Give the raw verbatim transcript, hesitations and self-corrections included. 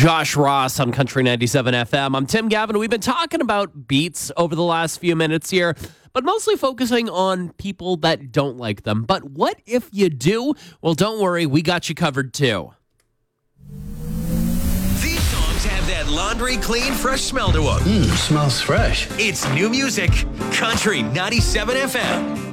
Josh Ross on Country ninety-seven F M. I'm Tim Gavin. We've been talking about beats over the last few minutes here, but mostly focusing on people that don't like them. But what if you do? Well, don't worry. We got you covered, too. These songs have that laundry clean, fresh smell to them. Mmm, smells fresh. It's new music, Country ninety-seven F M.